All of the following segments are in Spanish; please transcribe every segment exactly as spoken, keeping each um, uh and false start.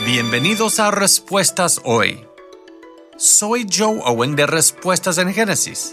Bienvenidos a Respuestas Hoy. Soy Joe Owen de Respuestas en Génesis.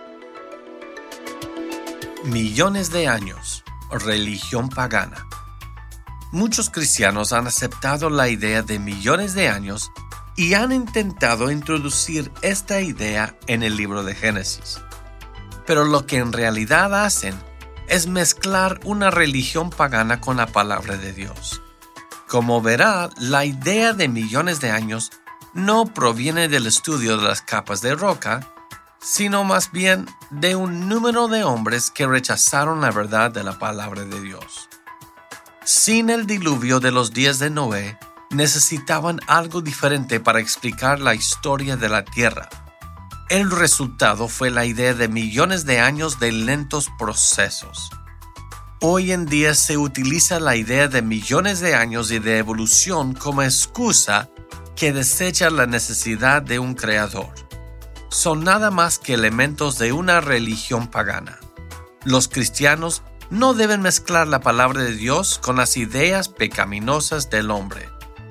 Millones de años. Religión pagana. Muchos cristianos han aceptado la idea de millones de años y han intentado introducir esta idea en el libro de Génesis. Pero lo que en realidad hacen es mezclar una religión pagana con la palabra de Dios. Como verá, la idea de millones de años no proviene del estudio de las capas de roca, sino más bien de un número de hombres que rechazaron la verdad de la palabra de Dios. Sin el diluvio de los días de Noé, necesitaban algo diferente para explicar la historia de la tierra. El resultado fue la idea de millones de años de lentos procesos. Hoy en día se utiliza la idea de millones de años y de evolución como excusa que desecha la necesidad de un creador. Son nada más que elementos de una religión pagana. Los cristianos no deben mezclar la palabra de Dios con las ideas pecaminosas del hombre.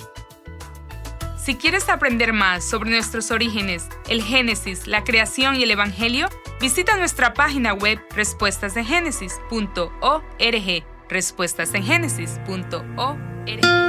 Si quieres aprender más sobre nuestros orígenes, el Génesis, la creación y el Evangelio, visita nuestra página web respuestas en génesis punto org. respuestas en génesis punto org